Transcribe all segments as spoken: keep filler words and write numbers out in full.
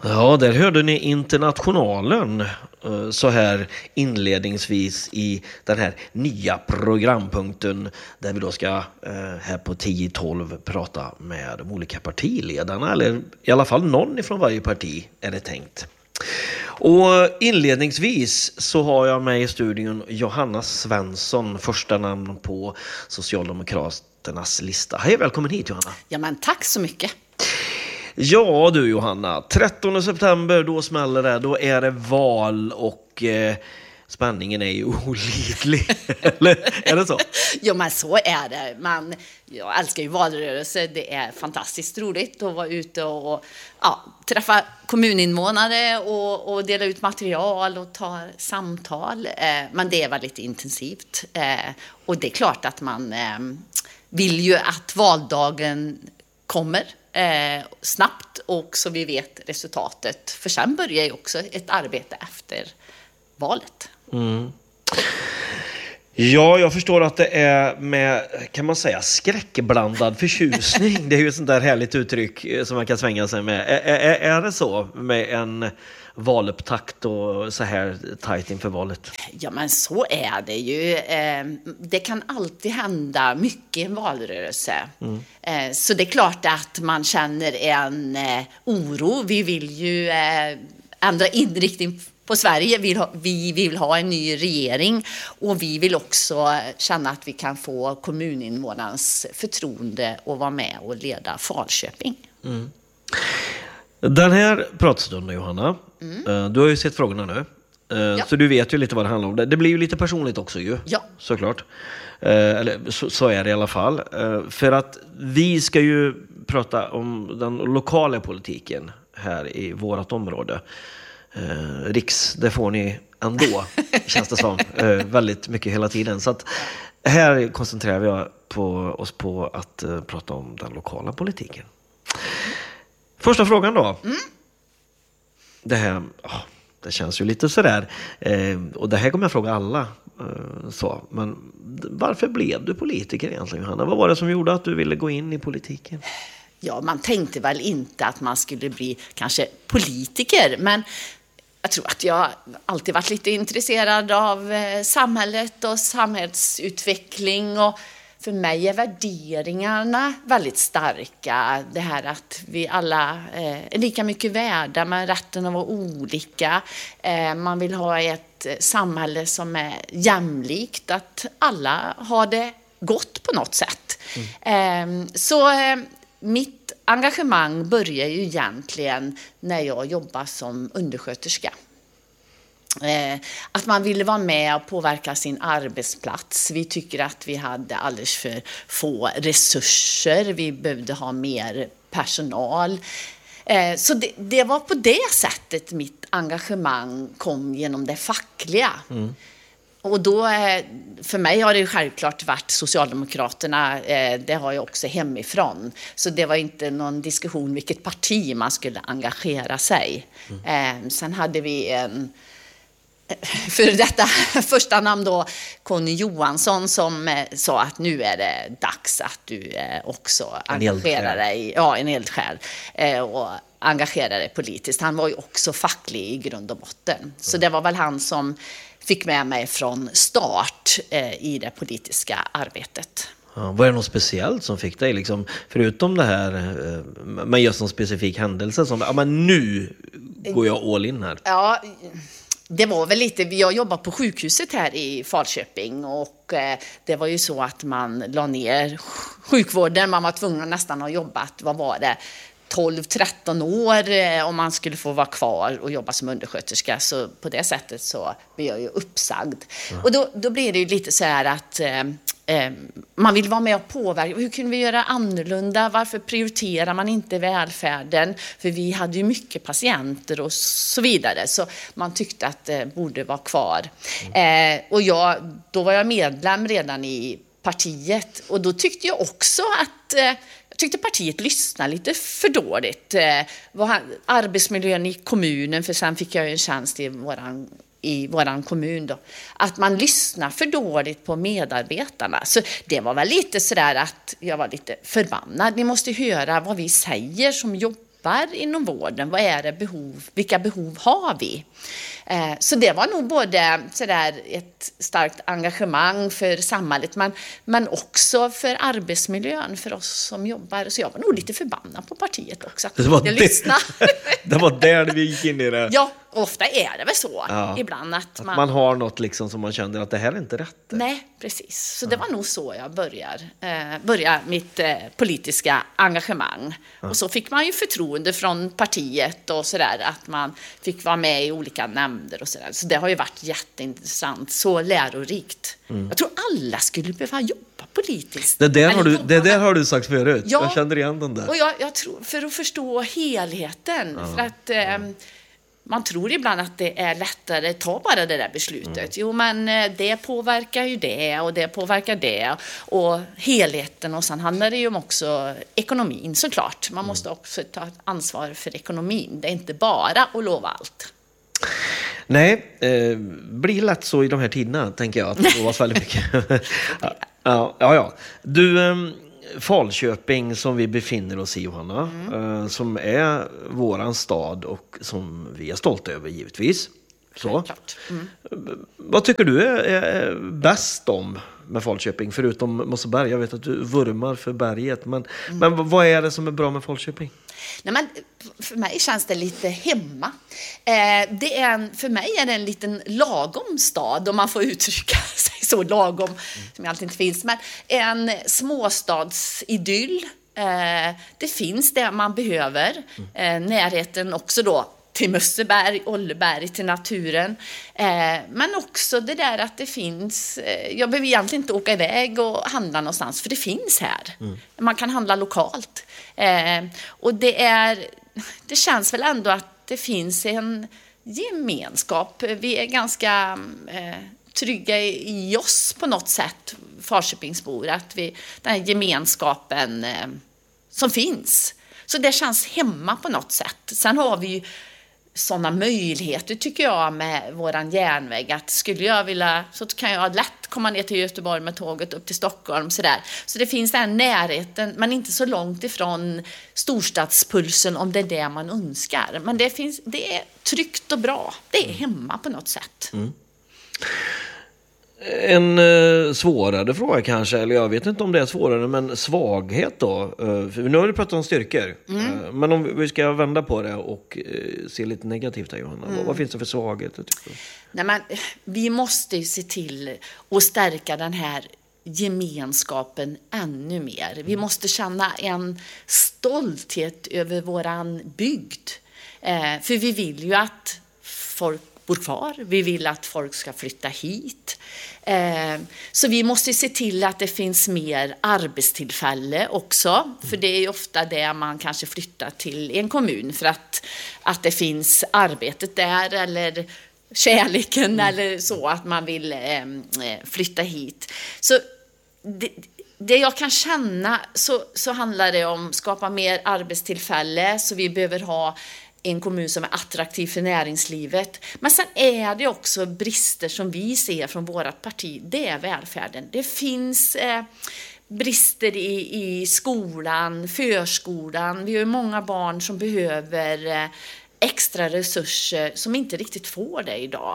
Ja, där hörde ni Internationalen så här inledningsvis i den här nya programpunkten där vi då ska här på tio tolv prata med de olika partiledarna, eller i alla fall någon ifrån varje parti är det tänkt. Och inledningsvis så har jag med i studion Johanna Svensson, första namn på Socialdemokraternas lista. Hej, välkommen hit Johanna. Ja, men tack så mycket. Ja du Johanna, trettonde september då smäller det, då är det val och eh, spänningen är ju olidlig, eller är det så? Ja, men så är det. Man, jag älskar ju valrörelse, det är fantastiskt roligt att vara ute och ja, träffa kommuninvånare och, och dela ut material och ta samtal, eh, men det är väldigt intensivt eh, och det är klart att man eh, vill ju att valdagen kommer Eh, snabbt och så vi vet resultatet. För sen börjar ju också ett arbete efter valet. Mm. Ja, jag förstår att det är med, kan man säga, skräckblandad förtjusning. Det är ju ett sånt där härligt uttryck som man kan svänga sig med. Är, är, är det så med en valupptakt och så här tajt inför valet? Ja, men så är det ju. Det kan alltid hända mycket i en valrörelse. Mm. Så det är klart att man känner en oro. Vi vill ju ändra inriktning på Sverige. Vi vill ha en ny regering och vi vill också känna att vi kan få kommuninvånarnas förtroende att vara med och leda Falköping. Mm. Den här pratstunden, Johanna, mm. du har ju sett frågorna nu. Ja. Så du vet ju lite vad det handlar om. Det blir ju lite personligt också ju, ja. Såklart. Eller så, så är det i alla fall. För att vi ska ju prata om den lokala politiken här i vårt område. Riks, det får ni ändå, känns det som. Väldigt mycket hela tiden. Så att här koncentrerar vi på oss på att prata om den lokala politiken. Första frågan då. Mm. Det här, oh, det känns ju lite sådär. Eh, och det här kommer jag fråga alla. Eh, så. Men varför blev du politiker egentligen, Johanna? Vad var det som gjorde att du ville gå in i politiken? Ja, man tänkte väl inte att man skulle bli kanske politiker. Men jag tror att jag alltid varit lite intresserad av eh, samhället och samhällsutveckling. Och för mig är värderingarna väldigt starka. Det här att vi alla är lika mycket värda med rätten att vara olika. Man vill ha ett samhälle som är jämlikt. Att alla har det gott på något sätt. Mm. Så mitt engagemang börjar ju egentligen när jag jobbar som undersköterska. Att man ville vara med och påverka sin arbetsplats. Vi tycker att vi hade alldeles för få resurser. Vi behövde ha mer personal. Så det, det var på det sättet mitt engagemang kom genom det fackliga. Mm. Och då, för mig har det självklart varit Socialdemokraterna, det har jag också hemifrån. Så det var inte någon diskussion vilket parti man skulle engagera sig. Mm. Sen hade vi en för detta första namn då, Conny Johansson, som eh, sa att nu är det dags att du eh, också engagerar dig, ja, en eldsjäl, eh, och engagerar dig politiskt. Han var ju också facklig i grund och botten. Mm. Så det var väl han som fick med mig från start eh, i det politiska arbetet. Ja, var det något speciellt som fick dig, liksom, förutom det här eh, med just en specifik händelse som, ja men nu går jag all in här? Ja, det var väl lite, jag jobbar på sjukhuset här i Falköping och eh, det var ju så att man la ner sjukvården, man var tvungen nästan att jobba, vad var det, tolv tretton år eh, om man skulle få vara kvar och jobba som undersköterska, så på det sättet så blev jag ju uppsagd. Mm. Och då, då blir det ju lite så här att eh, eh, man vill vara med och påverka. Hur kunde vi göra annorlunda? Varför prioriterar man inte välfärden? För vi hade ju mycket patienter och så vidare, så man tyckte att det borde vara kvar. Mm. Eh, och jag, då var jag medlem redan i partiet och då tyckte jag också att eh, jag tyckte partiet lyssnade lite för dåligt. Eh, vad, arbetsmiljön i kommunen, för sen fick jag ju en chans i våran i våran kommun då, att man lyssnar för dåligt på medarbetarna. Så det var väl lite sådär att jag var lite förbannad. Ni måste höra vad vi säger som jobbar jobbar inom vården. Vad är det behov, vilka behov har vi? Eh, så det var nog både sådär ett starkt engagemang för samhället men, men också för arbetsmiljön för oss som jobbar. Så jag var nog lite förbannad på partiet också. Att det, var jag det, det var där vi gick in i det. Ja, ofta är det väl så. Ja. Ibland att, att man... man har något liksom som man känner att det här är inte rätt. Nej, precis. Så det var nog så jag börjar, eh, börjar mitt eh, politiska engagemang. Ja. Och så fick man ju förtroende från partiet och sådär att man fick vara med i olika nämnder och sådär. Så det har ju varit jätteintressant, så lärorikt. Mm. Jag tror alla skulle behöva jobba politiskt. Det där har du, det där har du sagt förut. Ja, jag känner igen den där. Och jag, jag tror, för att förstå helheten. Ja. För att... Eh, Man tror ibland att det är lättare att ta bara det där beslutet. Mm. Jo, men det påverkar ju det och det påverkar det. Och helheten. Och sen handlar det ju om också ekonomin såklart. Man måste också ta ansvar för ekonomin. Det är inte bara att lova allt. Nej, eh, blir lätt så i de här tiderna tänker jag. Att det lovas väldigt mycket. ja, ja, ja. Du... Eh, Falköping som vi befinner oss i, Johanna, mm. eh, som är våran stad och som vi är stolta över givetvis. Så. Mm. Vad tycker du är, är bäst om med Falköping förutom Mosseberg? Jag vet att du vurmar för berget, men, mm. men vad är det som är bra med Falköping? Nej, men för mig känns det lite hemma. Eh, det är en, för mig är det en liten lagom stad, om man får uttrycka sig så lagom, mm. som alltid inte finns. Men en småstadsidyll. Eh, det finns det man behöver. Eh, närheten också då till Mösseberg, Olleberg, till naturen. Eh, men också det där att det finns... Eh, jag behöver egentligen inte åka iväg och handla någonstans, för det finns här. Mm. Man kan handla lokalt. Eh, och det är... Det känns väl ändå att det finns en gemenskap. Vi är ganska eh, trygga i oss på något sätt, Falköpingsbor. Att vi, den här gemenskapen eh, som finns. Så det känns hemma på något sätt. Sen har vi ju sådana möjligheter tycker jag med våran järnväg, att skulle jag vilja så kan jag lätt komma ner till Göteborg med tåget upp till Stockholm sådär. Så det finns den närheten, men inte så långt ifrån storstadspulsen om det är det man önskar. Men det finns, det är tryggt och bra. Det är hemma på något sätt. Mm. En eh, svårare fråga kanske, eller jag vet inte om det är svårare, men svaghet då. Eh, för nu har vi pratat om styrkor. Mm. Eh, men om vi ska vända på det och eh, se lite negativt här, Johanna. Mm. Vad, vad finns det för svagheter tycker du? Nej, men vi måste ju se till att stärka den här gemenskapen ännu mer. Vi måste känna en stolthet över våran bygd. Eh, för vi vill ju att folk bor kvar. Vi vill att folk ska flytta hit. Eh, så vi måste se till att det finns mer arbetstillfälle också. Mm. För det är ju ofta det man kanske flyttar till en kommun. För att, att det finns arbetet där eller kärleken mm. eller så att man vill eh, flytta hit. Så det, det jag kan känna så, så handlar det om att skapa mer arbetstillfälle. Så vi behöver ha en kommun som är attraktiv för näringslivet. Men sen är det också brister som vi ser från vårt parti. Det är välfärden. Det finns eh, brister i, i skolan, förskolan. Vi har ju många barn som behöver eh, extra resurser som inte riktigt får det idag.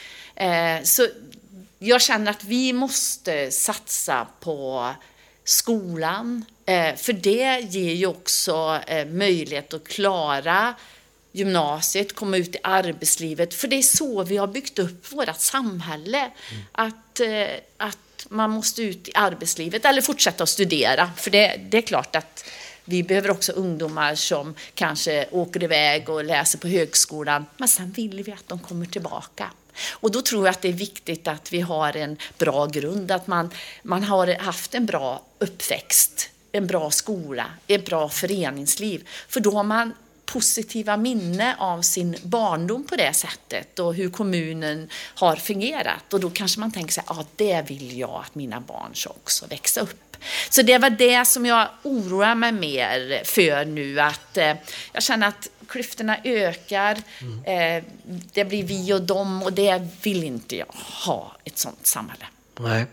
Eh, så jag känner att vi måste satsa på skolan. Eh, för det ger ju också eh, möjlighet att klara gymnasiet, komma ut i arbetslivet. För det är så vi har byggt upp vårt samhälle. Mm. Att, eh, att man måste ut i arbetslivet eller fortsätta att studera. För det, det är klart att vi behöver också ungdomar som kanske åker iväg och läser på högskolan. Men sen vill vi att de kommer tillbaka. Och då tror jag att det är viktigt att vi har en bra grund. Att man, man har haft en bra uppväxt, en bra skola, ett bra föreningsliv. För då har man positiva minne av sin barndom på det sättet och hur kommunen har fungerat. Och då kanske man tänker sig, ja, det vill jag att mina barn ska också växa upp. Så det var det som jag oroar mig mer för nu, att eh, jag känner att klyftorna ökar, mm. eh, det blir vi och dem, och det vill inte jag ha, ett sånt samhälle. Nej.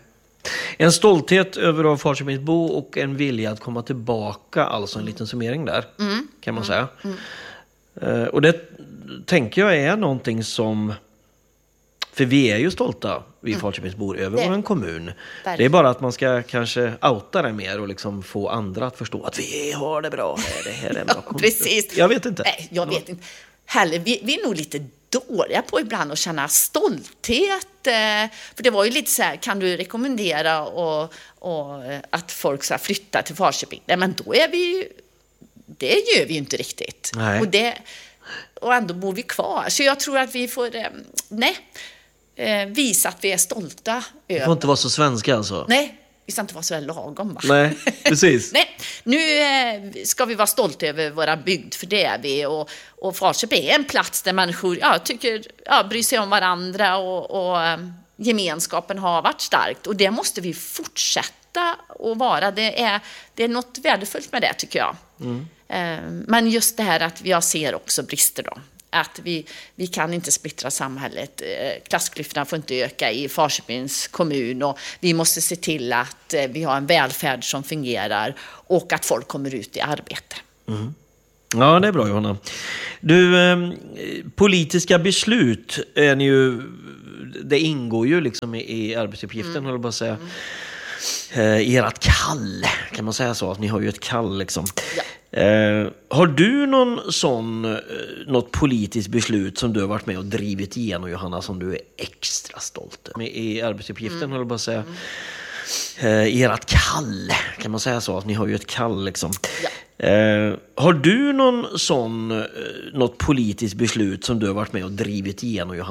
En stolthet över att vara Falköpingsbo och en vilja att komma tillbaka, alltså en liten summering där, mm. kan man mm. säga. Mm. Uh, och det tänker jag är någonting som, för vi är ju stolta, vi mm. Falköpingsbor, över vår kommun. Verkligen. Det är bara att man ska kanske outa det mer och liksom få andra att förstå att vi har det bra här, det här är en bra ja, precis. Jag vet inte. Nej, jag vet inte. Heller, vi, vi är nog lite dåliga på ibland att känna stolthet. För det var ju lite så här, kan du rekommendera och, och att folk ska flytta till Falköping? Nej, men då är vi ju, det gör vi ju inte riktigt. Nej. Och, det, och ändå bor vi kvar. Så jag tror att vi får, nej, visa att vi är stolta. Det får inte vara så svenska alltså. Nej. Vi ska inte vara så här lagom, va? Nej, precis. Nej, nu eh, ska vi vara stolta över våra bygd, för det är vi. Och, och Falköping är en plats där människor ja, tycker, ja, bryr sig om varandra och, och eh, gemenskapen har varit starkt. Och det måste vi fortsätta att vara. Det är, det är något värdefullt med det, tycker jag. Mm. Eh, men just det här att jag ser också brister då. Att vi, vi kan inte splittra samhället. Klassklyftorna får inte öka i Falköpings kommun och vi måste se till att vi har en välfärd som fungerar och att folk kommer ut i arbete. Mm. Ja, det är bra, Johanna. Du, eh, politiska beslut är ju, det ingår ju liksom i, i arbetsuppgiften, mm. håller jag bara att säga. Mm. Eh, I ert kall, kan man säga så? Att ni har ju ett kall liksom. Ja. Eh, har du någon sån, eh, något politiskt beslut som du har varit med och drivit igenom, Johanna, som du är extra stolt över? I arbetsuppgiften, mm. håller jag bara att säga. Mm. Eh, I ert kall, kan man säga så? Att ni har ju ett kall liksom. Ja. Eh, har du någon sån, eh, något politiskt beslut som du har varit med och drivit igenom, Johanna?